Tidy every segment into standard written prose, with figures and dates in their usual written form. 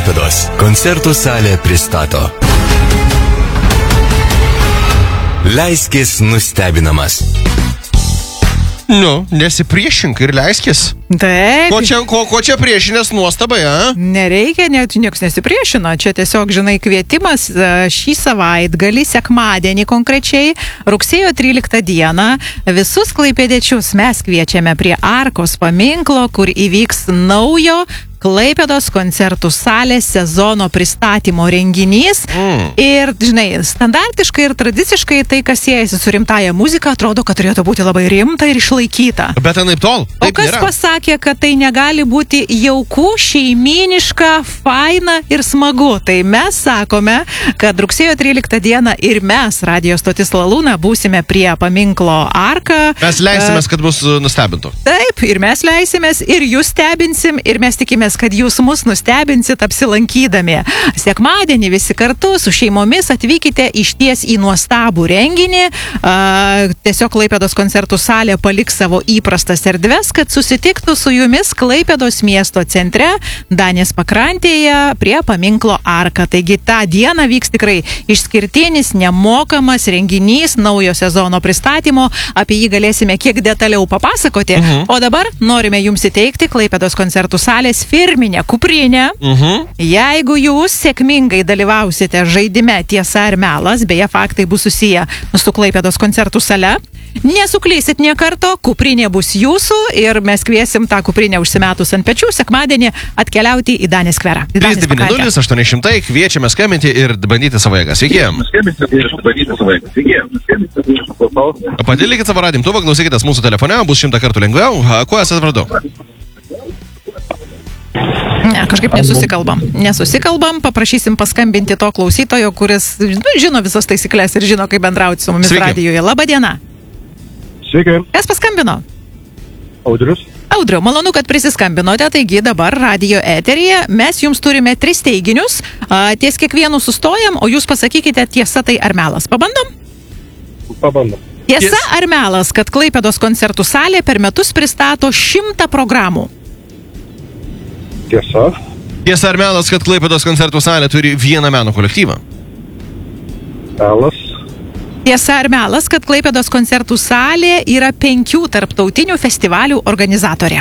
Klaipėdos koncertų salė pristato. Leiskis nustebinamas. Nesipriešink ir leiskis. Taip. Ko čia priešinės nuostabai, a? Nereikia, nieks nesipriešina. Čia tiesiog, kvietimas šį savaitgalį, sekmadienį konkrečiai, rugsėjo 13 dieną, visus klaipėdiečius mes kviečiame prie Arkos paminklo, kur įvyks naujo Klaipėdos koncertų salės sezono pristatymo renginys. Ir, standartiškai ir tradiciškai tai, kas siejasi su rimtąja muzika, atrodo, kad turėtų būti labai rimta ir išlaikyta. Bet anaip tol. O kas pasakė, kad tai negali būti jauku, šeimyniška, faina ir smagu? Tai mes sakome, kad rugsėjo 13 dieną ir mes, Radio stotis Lalūna, būsime prie paminklo Arka. Mes leisimės, kad bus nustebintų. Taip, ir mes leisimės, ir jūs stebinsim, ir mes tikimės, kad jūs mus nustebinsit apsilankydami. Sekmadienį visi kartu su šeimomis atvykite išties į nuostabų renginį. Tiesiog Klaipėdos koncertų salė paliks savo įprastas erdves, kad susitiktų su jumis Klaipėdos miesto centre, Danės pakrantėje, prie paminklo Arka. Taigi tą dieną vyks tikrai išskirtinis, nemokamas renginys naujo sezono pristatymo. Apie jį galėsime kiek detaliau papasakoti. O dabar norime jums įteikti Klaipėdos koncertų salės firminę kuprinę. Jeigu jūs sėkmingai dalyvausite žaidime Tiesa ar melas, beje, faktai bus susiję su Klaipėdos koncertų sale, nesuklysit nė karto, kuprinė bus jūsų ir mes kviesim tą kuprinę užsimetus ant pečių sekmadienį atkeliauti į Danės skverą. 390-800, kviečiame skambinti ir bandyti savo jėgas. Sveiki. Padėlykit savo radimtuvą, klausykitės mūsų telefone, bus 100 kartų lengviau. Kuo esate vardu? Ne, kažkaip nesusikalbam, paprašysim paskambinti to klausytojo, kuris žino visas taisyklės ir žino, kaip bendrauti su mumis radijoje. Labą dieną. Sveiki. Kas paskambino? Audrius. Audriu, malonu, kad prisiskambinote, taigi dabar radio eteryje mes jums turime 3 teiginius, ties kiekvienu sustojam, o jūs pasakykite tiesa tai ar melas. Pabandom? Pabandom. Tiesa ar melas, kad Klaipėdos koncertų salė per metus pristato 100 programų? Tiesa. Tiesa ar melas, kad Klaipėdos koncertų salė turi vieną meno kolektyvą? Melas. Tiesa ar melas, kad Klaipėdos koncertų salė yra 5 tarptautinių festivalių organizatorė?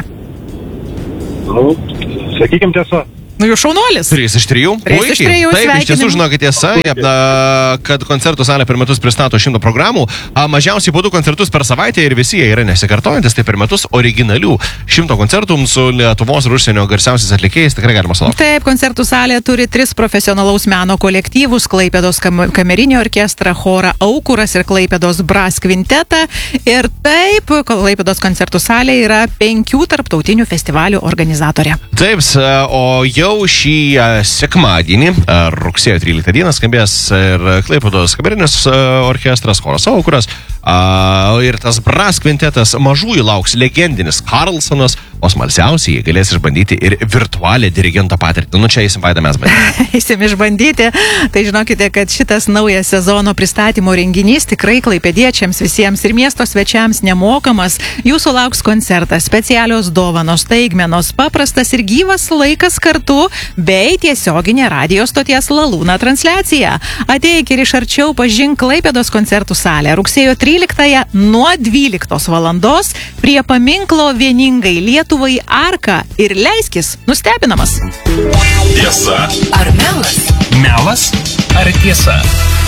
Sakykim tiesa. Jūs šaunuolis. 3 iš 3. 3 iš 3, Taip, iš tiesų žinokit tiesa, kad koncertų salė per metus pristato 100 programų, mažiausiai po 2 koncertus per savaitę ir visi jie yra nesikartojantis, tai per metus originalių 100 koncertų su Lietuvos ir užsienio garsiausiais atlikėjais tikrai galima sulaukti. Taip, koncertų salė turi 3 profesionalaus meno kolektyvus, Klaipėdos kamerinį orkestrą, chorą Aukuras ir Klaipėdos Brass kvintetą. Ir taip, Klaipėdos koncertų salė yra 5 tarptautinių festivalių organizatorė. Taip, o jau šį sekmadienį, rugsėjo 13 dieną, skambės ir Klaipėdos kamerinis orkestras, choras Aukuras, ir tas Brass kvintetas. Mažųjų lauks legendinis Karlsonas, o smalsiausiai jie galės išbandyti ir virtualią dirigento patirtį. Čia eisim Vaida mes bandyti. Eisim išbandyti. Tai žinokite, kad šitas naujas sezono pristatymo renginys tikrai klaipėdiečiams visiems ir miesto svečiams nemokamas. Jūsų lauks koncertas, specialios dovanos, staigmenos, paprastas ir gyvas laikas kartu, bei tiesioginė radio stoties Lalūna transliacija. Ateik ir iš arčiau pažink Klaipėdos koncertų salę rugsėjo 13 nuo 12 valandos prie paminklo vieningai Lietuvai Arka ir leiskis nustebinamas. Tiesa ar melas? Melas ar tiesa?